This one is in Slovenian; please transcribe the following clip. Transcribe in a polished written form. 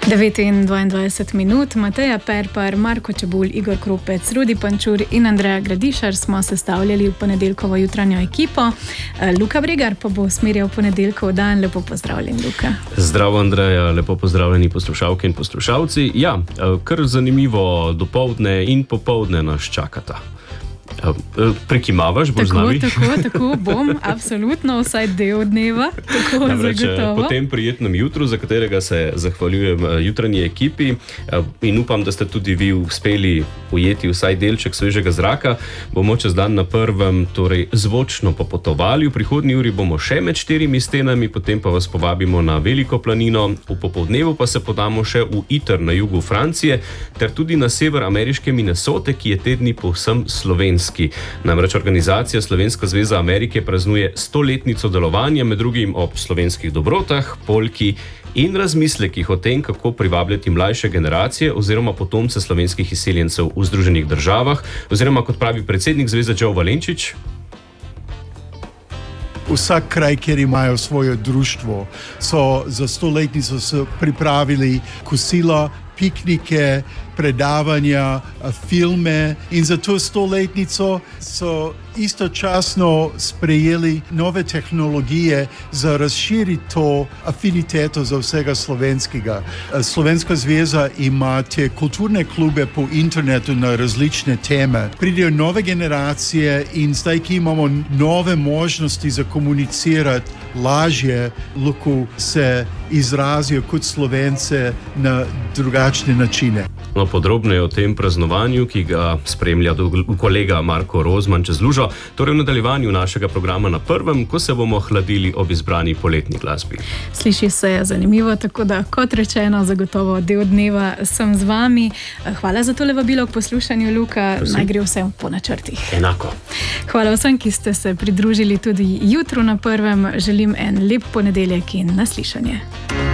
9:22 minut, Mateja Perpar, Marko Čebulj, Igor Kropec, Rudi Pančur in Andreja Gradišar smo sestavljali v ponedeljkovo jutranjo ekipo. Luka Bregar pa bo usmerjal ponedeljkov dan. Lepo pozdravljen, Luka. Zdravo, Andreja, lepo pozdravljeni poslušalke in poslušalci. Ja, kar zanimivo dopoldne in popoldne nas čakata. Prekimavaš, boš z nami? Tako bom, absolutno, vsaj del dneva, tako zagotovo. Po tem prijetnem jutru, za katerega se zahvaljujem jutranji ekipi in upam, da ste tudi vi uspeli ujeti vsaj delček svežega zraka, bomo čez dan na prvem torej zvočno popotovali. V prihodnji uri bomo še med 4 stenami, potem pa vas povabimo na Veliko planino, v popoldnevu pa se podamo še v Iter na jugu Francije, ter tudi na sever ameriške Minnesote, ki je te dni povsem slovenski. Namreč organizacija Slovenska zveza Amerike praznuje 100-letnico delovanja, med drugim ob slovenskih dobrotah, polki in razmislekih o tem, kako privabljati mlajše generacije oziroma potomce slovenskih izseljencev v Združenih državah, oziroma kot pravi predsednik zveze Joe Valenčič. Vsak kraj, kjer imajo svoje društvo, so za 100-letnico pripravili kosila, piknike, predavanja, filme in za to 100-letnico so istočasno sprejeli nove tehnologije za razširiti to afiniteto za vsega slovenskega. Slovenska zveza ima te kulturne klube po internetu na različne teme. Pridejo nove generacije in zdaj, ki imamo nove možnosti za komunicirati lažje, lahko se izrazijo kot Slovence na drugačne načine. No, podrobneje o tem praznovanju, ki ga spremlja kolega Marko Rozman čez lužo, torej v nadaljevanju našega programa na prvem, ko se bomo hladili ob izbrani poletni glasbi. Sliši se zanimivo, tako da, kot rečeno, zagotovo del dneva sem z vami. Hvala za tole vabilo k poslušanju, Luka. Naj gre vse po načrtih. Enako. Hvala vsem, ki ste se pridružili tudi jutro na prvem. Želim en lep ponedeljek in naslišanje.